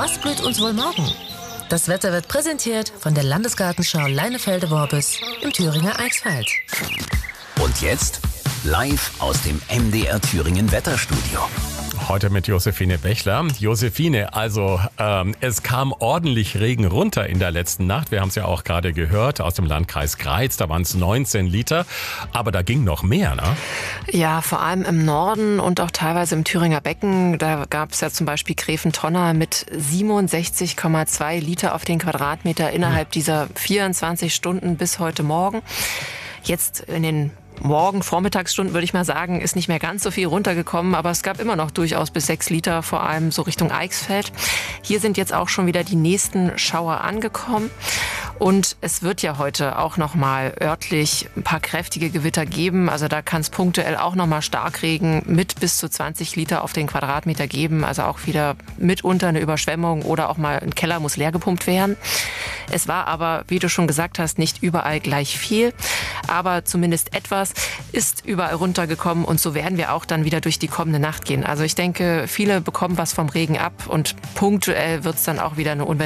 Was blüht uns wohl morgen? Das Wetter wird präsentiert von der Landesgartenschau Leinefelde-Worbis im Thüringer Eichsfeld. Und jetzt live aus dem MDR Thüringen Wetterstudio. Heute mit Josephine Bechler. Josephine, also es kam ordentlich Regen runter in der letzten Nacht. Wir haben es ja auch gerade gehört aus dem Landkreis Greiz. Da waren es 19 Liter, aber da ging noch mehr, ne? Ja, vor allem im Norden und auch teilweise im Thüringer Becken. Da gab es ja zum Beispiel Gräfentonner mit 67,2 Liter auf den Quadratmeter innerhalb dieser 24 Stunden bis heute Morgen. Jetzt in den Vormittagsstunden würde ich mal sagen, ist nicht mehr ganz so viel runtergekommen, aber es gab immer noch durchaus bis 6 Liter, vor allem so Richtung Eichsfeld. Hier sind jetzt auch schon wieder die nächsten Schauer angekommen. Und es wird ja heute auch nochmal örtlich ein paar kräftige Gewitter geben. Also da kann es punktuell auch nochmal Starkregen mit bis zu 20 Liter auf den Quadratmeter geben. Also auch wieder mitunter eine Überschwemmung oder auch mal ein Keller muss leer gepumpt werden. Es war aber, wie du schon gesagt hast, nicht überall gleich viel. Aber zumindest etwas ist überall runtergekommen. Und so werden wir auch dann wieder durch die kommende Nacht gehen. Also ich denke, viele bekommen was vom Regen ab. Und punktuell wird es dann auch wieder eine